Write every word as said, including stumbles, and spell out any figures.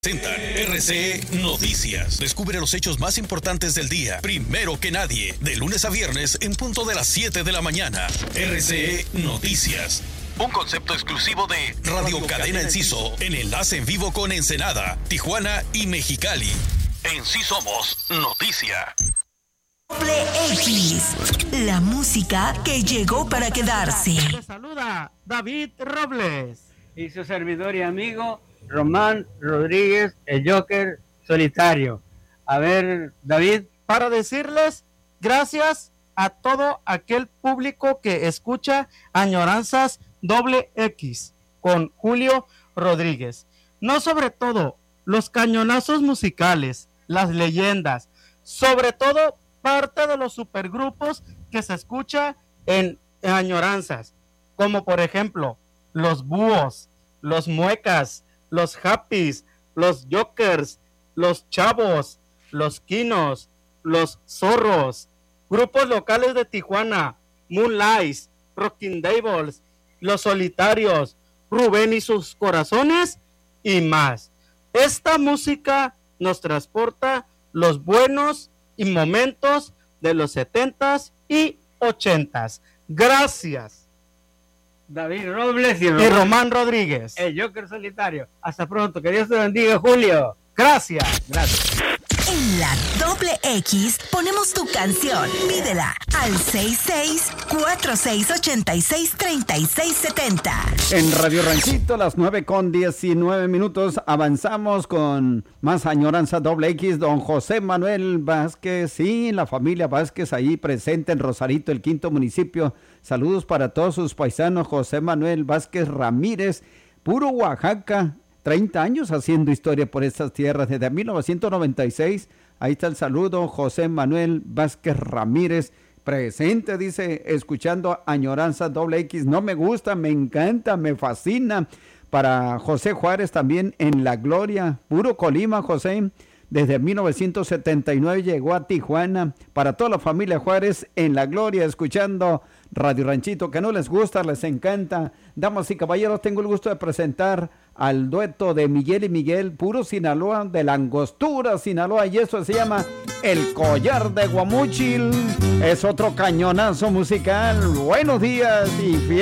Presenta R C E Noticias. Descubre los hechos más importantes del día, primero que nadie, de lunes a viernes en punto de las siete de la mañana. R C E Noticias. Un concepto exclusivo de Radio, Radio Cadena Enciso, en enlace en vivo con Ensenada, Tijuana y Mexicali. En sí somos noticia. Doble X, la música que llegó para quedarse. Les saluda David Robles. Y su servidor y amigo Román Rodríguez, el Joker solitario. A ver, David. Para decirles gracias a todo aquel público que escucha Añoranzas Doble X con Julio Rodríguez. No sobre todo los cañonazos musicales, las leyendas, sobre todo parte de los supergrupos que se escucha en, en Añoranzas, como por ejemplo los Búhos, los Muecas, los Happys, los Jokers, los Chavos, los Quinos, los Zorros, grupos locales de Tijuana, Moonlights, Rocking Devils, Los Solitarios, Rubén y sus Corazones y más. Esta música nos transporta los buenos y momentos de los setentas y ochentas. Gracias. David Robles y Román, y Román Rodríguez, el Joker solitario. Hasta pronto, que Dios te bendiga, Julio. Gracias. Gracias. En la Doble X ponemos tu canción. Pídela al seis seis cuatro seis ocho seis tres seis siete cero. En Radio Ranchito, las nueve con diecinueve minutos, avanzamos con más Añoranza Doble X. Don José Manuel Vázquez y la familia Vázquez ahí presente en Rosarito, el quinto municipio. Saludos para todos sus paisanos. José Manuel Vázquez Ramírez, puro Oaxaca. treinta años haciendo historia por estas tierras, desde mil novecientos noventa y seis, ahí está el saludo, José Manuel Vázquez Ramírez, presente, dice, escuchando Añoranza Doble X, no me gusta, me encanta, me fascina, para José Juárez también en La Gloria, puro Colima, José, desde mil novecientos setenta y nueve llegó a Tijuana, para toda la familia Juárez en La Gloria, escuchando Radio Ranchito, que no les gusta, les encanta. Damas y caballeros, tengo el gusto de presentar al dueto de Miguel y Miguel, puro Sinaloa, de la Angostura, Sinaloa, y eso se llama El Collar de Guamúchil. Es otro cañonazo musical. Buenos días y fiel.